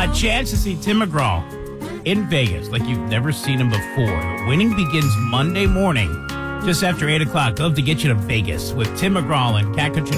chance to see Tim McGraw in Vegas like you've never seen him before. The winning begins Monday morning, just after 8 o'clock. Love to get you to Vegas with Tim McGraw and Cat Country